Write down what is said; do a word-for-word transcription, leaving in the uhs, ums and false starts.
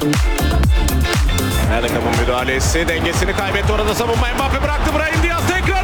Bellingham müdahalesi, dengesini kaybetti orada savunma. Mbappe bıraktı, Brahim Diaz tekrar